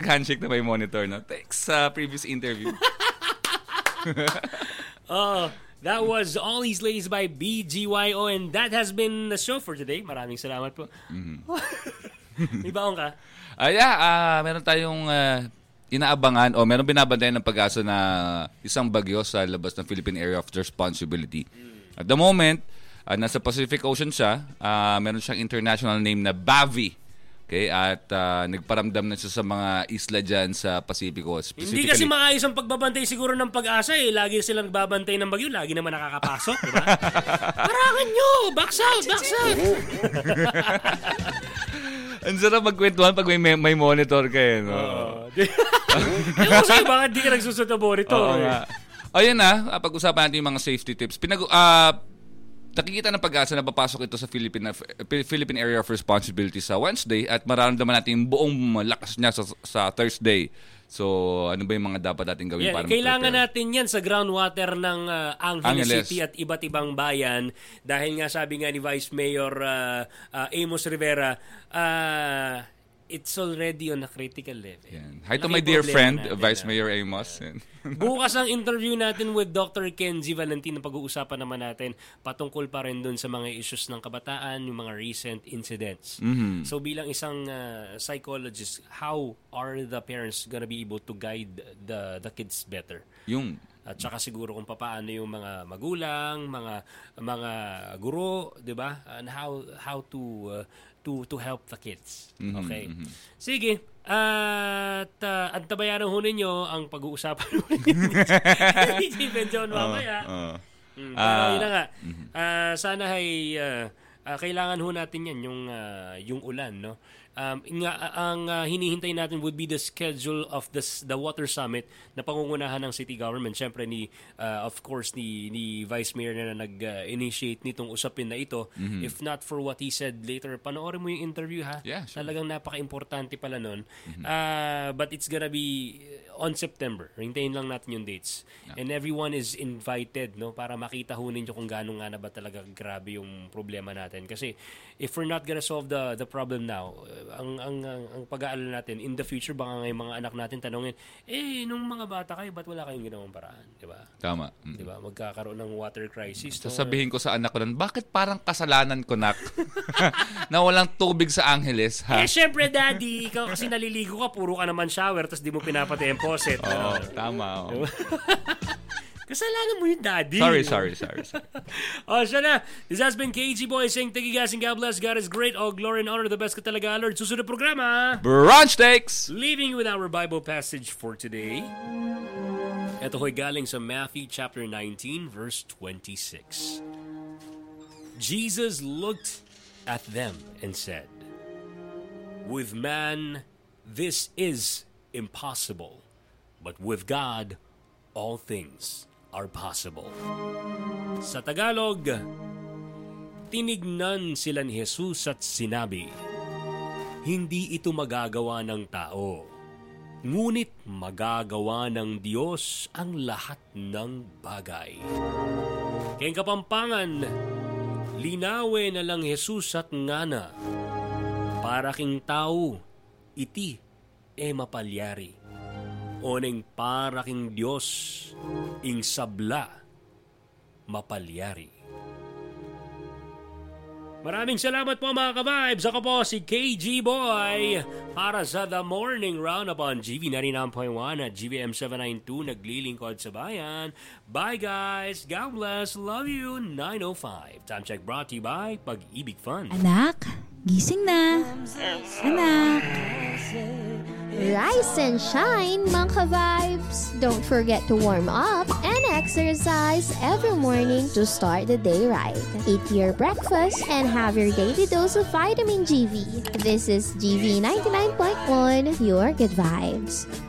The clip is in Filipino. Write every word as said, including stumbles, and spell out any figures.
handshake na may monitor, no? Thanks sa uh, previous interview. Oh, that was All These Ladies by B G Y O, and that has been the show for today. Maraming salamat po. Mm-hmm. May baon ka? Uh, yeah, uh, meron tayong uh, inaabangan o meron binabantayan ng Pag-asa na isang bagyo sa labas ng Philippine Area of Responsibility. Mm. At the moment, uh, nasa Pacific Ocean siya. Uh, meron siyang international name na Bavi. Okay, at uh, nagparamdam na siya sa mga isla dyan sa Pasipiko. Hindi kasi maayos ang pagbabantay siguro ng Pag-asa eh. Lagi silang nagbabantay ng bagyo, lagi naman nakakapasok, di ba? Parangan nyo! Backs out! Backs out! Ang sarap magkwentuhan pag may, may monitor ka eh. No? Uh, Ewan sa'yo, bakit di ka nagsusunod ng monitor? Oo nga. O yan na, pag-usapan natin yung mga safety tips. Pinag- uh, Nakikita ng Pag-asa na papasok ito sa Philippine, Philippine Area of Responsibility sa Wednesday at mararamdaman natin yung buong lakas niya sa, sa Thursday. So, ano ba yung mga dapat natin gawin yeah, para kailangan mag-prepare? natin yan sa groundwater ng uh, Angeles, Angeles City at iba't ibang bayan. Dahil nga sabi nga ni Vice Mayor uh, uh, Amos Rivera, uh, it's already on a critical level. Yan. Hi to my dear friend, natin, Vice Mayor Amos. Uh, bukas ang interview natin with Doctor Kenzie Valentin. Pag-uusapan naman natin patungkol pa rin dun sa mga issues ng kabataan, yung mga recent incidents. Mm-hmm. So bilang isang uh, psychologist, how are the parents gonna be able to guide the the kids better? Yung at saka siguro kung paano yung mga magulang, mga mga guro, 'di ba? And how how to uh, to to help the kids. Okay. Mm-hmm. Sige. At uh, antabayanan ho ninyo ang pag-uusapan ni Stephen John mamaya. Uh, uh, mm, uh, yun na nga. Uh, sana ay uh, uh, kailangan ho natin yan, yung, uh, yung ulan. No? Um, nga, ang uh, hinihintay natin would be the schedule of this, the water summit na pangungunahan ng city government. Siyempre, ni, uh, of course, ni, ni Vice Mayor na nag-initiate uh, nitong usapin na ito. Mm-hmm. If not for what he said later, panoorin mo yung interview ha. Yeah, sure. Talagang napaka-importante pala nun. Mm-hmm. Uh, but it's gonna be on September. Hintayin lang natin yung dates. Yeah. And everyone is invited no para makita ho ninyo kung gaano nga na ba talaga grabe yung problema natin. Kasi if we're not gonna solve the the problem now, ang ang ang, ang pag-aalala natin in the future baka ngayong mga anak natin tanungin, eh nung mga bata kayo ba't wala kayong ginawang paraan, 'di ba? Tama. Mm-hmm. 'Di ba? Magkakaroon ng water crisis. Sasabihin ko sa anak ko nun, bakit parang kasalanan ko nak na walang tubig sa Angeles, ha? Eh syempre daddy, ikaw kasi naliligo ka, puro ka naman shower tapos di mo pinapatay ang faucet. Oo, oh, tama. Oh. Kasalanan mo yung daddy. Sorry, sorry, sorry. sorry. Oh, siya na. This has been K G Boy saying, thank you guys and God bless. God is great. All glory and honor. The best ka talaga, Lord. Susunod na programa. Brunch Takes! Leaving you with our Bible passage for today. Ito ho'y galing sa Matthew chapter nineteen, verse twenty-six. Jesus looked at them and said, with man, this is impossible. But with God, all things are possible. Sa Tagalog, tinignan sila ni Jesus at sinabi, hindi ito magagawa ng tao, ngunit magagawa ng Diyos ang lahat ng bagay. Kaya kapampangan, linawin na lang Jesus at ngana, para king tao, iti e mapalyari. Oneng para king Diyos, ing sabla, mapalyari. Maraming salamat po mga ka-vibes. Ako po si K G Boy para sa The Morning Roundup on G V ninety-nine point one at G V M seven ninety-two. Naglilingkod sa bayan. Bye guys. God bless. Love you. nine oh five. Time check brought to you by Pag-ibig Fund. Anak, gising na. Anak. Rise and shine, mga ka-vibes! Don't forget to warm up and exercise every morning to start the day right. Eat your breakfast and have your daily dose of vitamin G V. This is G V ninety-nine point one, your good vibes.